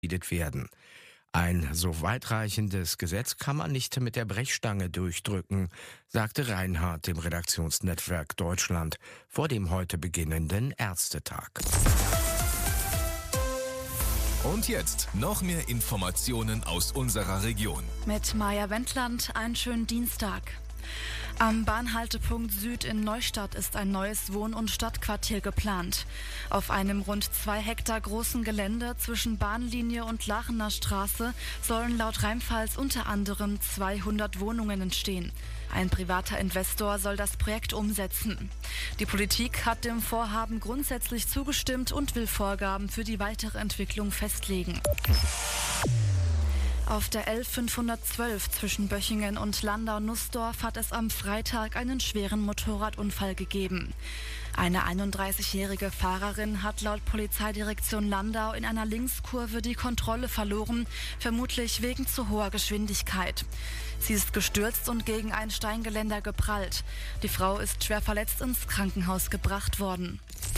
werden. Ein so weitreichendes Gesetz kann man nicht mit der Brechstange durchdrücken, sagte Reinhardt dem Redaktionsnetzwerk Deutschland vor dem heute beginnenden Ärztetag. Und jetzt noch mehr Informationen aus unserer Region. Mit Maja Wendland, einen schönen Dienstag. Am Bahnhaltepunkt Süd in Neustadt ist ein neues Wohn- und Stadtquartier geplant. Auf einem rund 2 Hektar großen Gelände zwischen Bahnlinie und Laachener Straße sollen laut Rheinpfalz unter anderem 200 Wohnungen entstehen. Ein privater Investor soll das Projekt umsetzen. Die Politik hat dem Vorhaben grundsätzlich zugestimmt und will Vorgaben für die weitere Entwicklung festlegen. Auf der L512 zwischen Böchingen und Landau-Nussdorf hat es am Freitag einen schweren Motorradunfall gegeben. Eine 31-jährige Fahrerin hat laut Polizeidirektion Landau in einer Linkskurve die Kontrolle verloren, vermutlich wegen zu hoher Geschwindigkeit. Sie ist gestürzt und gegen ein Steingeländer geprallt. Die Frau ist schwer verletzt ins Krankenhaus gebracht worden.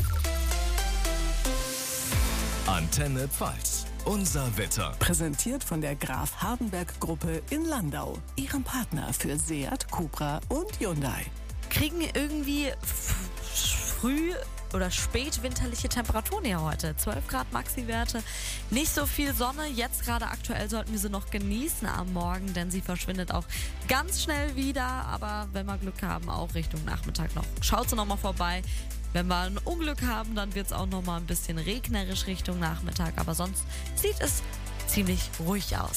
Antenne Pfalz. Unser Wetter. Präsentiert von der Graf Hardenberg Gruppe in Landau. Ihrem Partner für Seat, Cupra und Hyundai. Kriegen irgendwie früh oder spät winterliche Temperaturen hier heute. 12 Grad Maxi-Werte, nicht so viel Sonne. Jetzt gerade aktuell sollten wir sie noch genießen am Morgen, denn sie verschwindet auch ganz schnell wieder. Aber wenn wir Glück haben, auch Richtung Nachmittag noch. Schaut sie nochmal vorbei. Wenn wir ein Unglück haben, dann wird es auch noch mal ein bisschen regnerisch Richtung Nachmittag. Aber sonst sieht es ziemlich ruhig aus.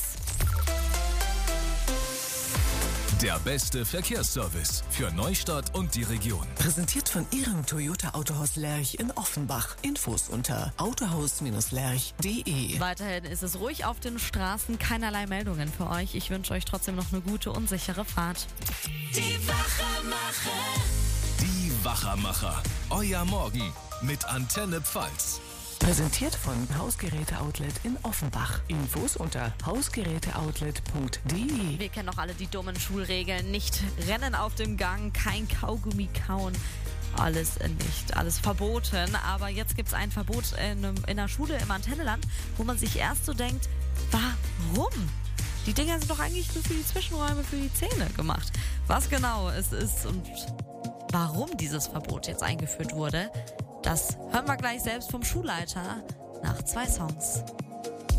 Der beste Verkehrsservice für Neustadt und die Region. Präsentiert von Ihrem Toyota Autohaus Lerch in Offenbach. Infos unter autohaus-lerch.de. Weiterhin ist es ruhig auf den Straßen. Keinerlei Meldungen für euch. Ich wünsche euch trotzdem noch eine gute und sichere Fahrt. Die Wachermacher. Die Wachermacher. Euer Morgen mit Antenne Pfalz. Präsentiert von Hausgeräte-Outlet in Offenbach. Infos unter hausgeräteoutlet.de. Wir kennen doch alle die dummen Schulregeln. Nicht rennen auf dem Gang, kein Kaugummi kauen. Alles verboten. Aber jetzt gibt es ein Verbot in der Schule im Antenneland, wo man sich erst so denkt, warum? Die Dinger sind doch eigentlich nur für die Zwischenräume, für die Zähne gemacht. Was genau es ist und warum dieses Verbot jetzt eingeführt wurde, das hören wir gleich selbst vom Schulleiter nach 2 Songs.